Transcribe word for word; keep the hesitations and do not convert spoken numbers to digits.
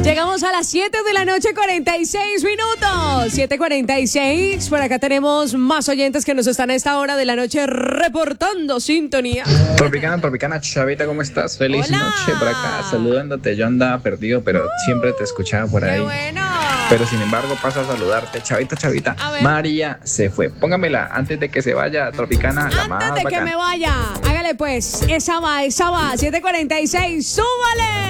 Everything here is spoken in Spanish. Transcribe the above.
Llegamos a las siete de la noche, cuarenta y seis minutos. siete cuarenta y seis. Por acá tenemos más oyentes que nos están a esta hora de la noche reportando sintonía. Tropicana, Tropicana, Chavita, ¿cómo estás? Feliz Hola. noche por acá, saludándote. Yo andaba perdido, pero uh, siempre te escuchaba por ahí. ¡Qué bueno! Pero sin embargo, paso a saludarte. Chavita, Chavita, María se fue. Póngamela antes de que se vaya, Tropicana, la más Antes de bacana. que me vaya, hágale pues. Esa va, esa va. siete cuarenta y seis, ¡súbale!